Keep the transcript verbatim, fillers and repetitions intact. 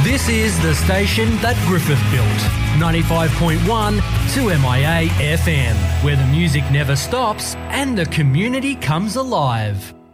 This is the station that Griffith built. ninety-five point one two M I A F M, where the music never stops and the community comes alive.